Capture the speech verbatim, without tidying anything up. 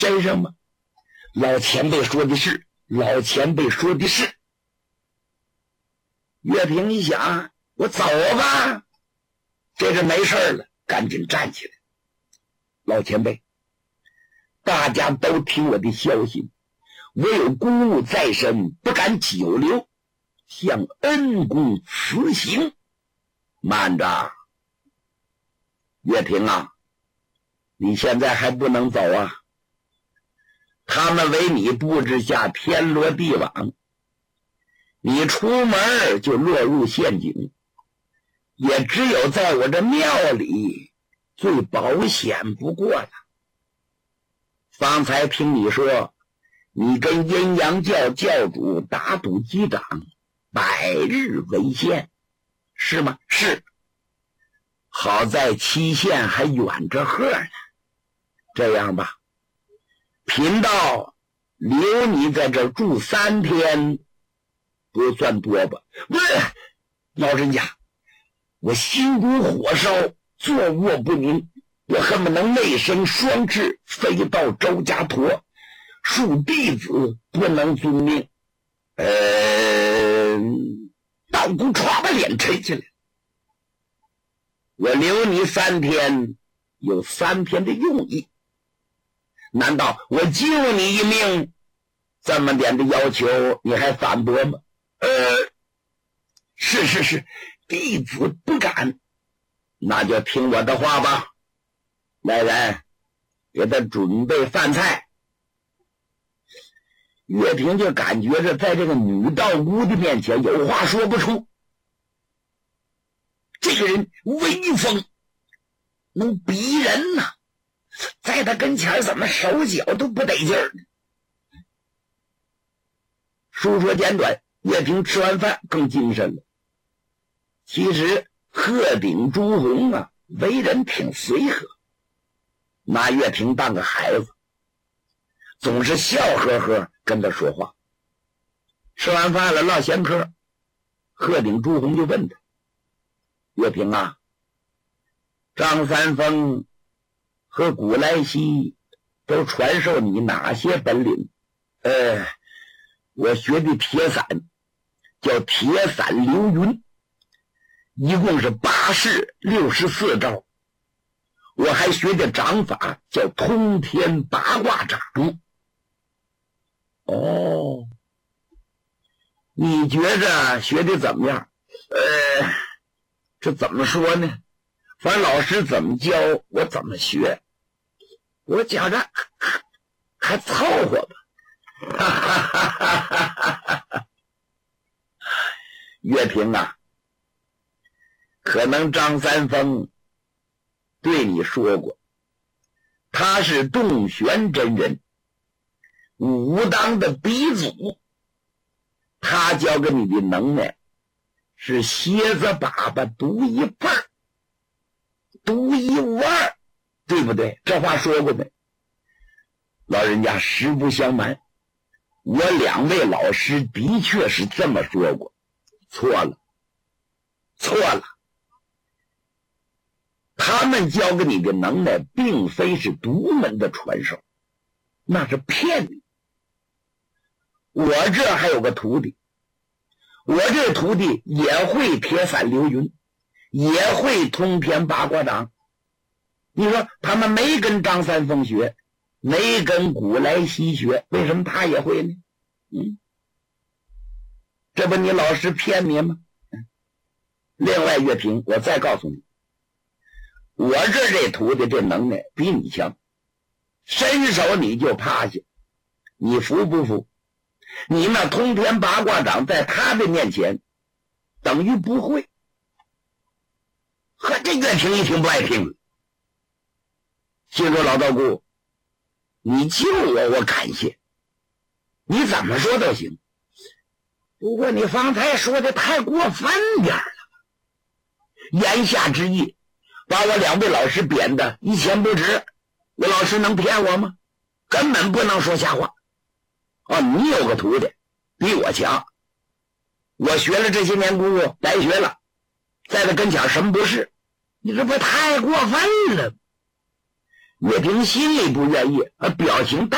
真是吗？老前辈说的是，老前辈说的是。岳平一想，我走吧，这是没事了，赶紧站起来。老前辈，大家都听我的消息，我有公务在身，不敢久留，向恩公辞行。慢着，岳平啊，你现在还不能走啊！他们为你布置下天罗地网，你出门就落入陷阱，也只有在我这庙里最保险不过了。方才听你说，你跟阴阳教教主打赌击掌，百日为限，是吗？是。好在期限还远着贺呢。这样吧，贫道留你在这住三天，不算多吧？不是，老人家，我心如火烧，坐卧不宁，我恨不能内生双翅，飞到周家坨，恕弟子不能遵命。呃，道姑歘把脸沉起来。我留你三天，有三天的用意。难道我救你一命，这么点的要求你还反驳吗？呃，是是是，弟子不敢。那就听我的话吧。来人，给他准备饭菜。岳平就感觉着在这个女道姑的面前有话说不出。这个人威风，能逼人呐、啊，在他跟前怎么手脚都不得劲儿呢？书说简短，岳平吃完饭更精神了。其实鹤顶朱红啊，为人挺随和，拿岳平当个孩子，总是笑呵呵跟他说话。吃完饭了，唠闲嗑，鹤顶朱红就问他：岳平啊，张三丰和古来稀都传授你哪些本领？呃，我学的铁伞叫铁伞流云，一共是八式六十四招。我还学的掌法叫通天八卦掌。哦，你觉着学的怎么样？呃，这怎么说呢？反正老师怎么教我怎么学，我觉着还凑合吧。哈哈哈哈哈哈！岳平啊，可能张三丰对你说过，他是洞玄真人，武当的鼻祖，他教给你的能耐是蝎子粑粑独一份儿，独一无二，对不对？这话说过没？老人家实不相瞒，我两位老师的确是这么说过。错了，错了，他们教给你的能耐并非是独门的传授，那是骗你。我这还有个徒弟，我这徒弟也会铁伞流云，也会通天八卦掌。你说他们没跟张三丰学，没跟古来稀学，为什么他也会呢？嗯，这不你老师骗你吗？嗯、另外岳平，我再告诉你，我这这徒弟这能耐比你强，伸手你就趴下，你服不服？你那通天八卦掌在他的面前等于不会。呵，这岳平一听不爱听了，心说老道姑，你救我我感谢，你怎么说都行，不过你方才说的太过分点了，言下之意把我两位老师贬得一钱不值，我老师能骗我吗？根本不能说瞎话。哦，你有个徒弟比我强，我学了这些年功夫白学了，在他跟前什么不是？你这不太过分了？岳平心里不愿意，表情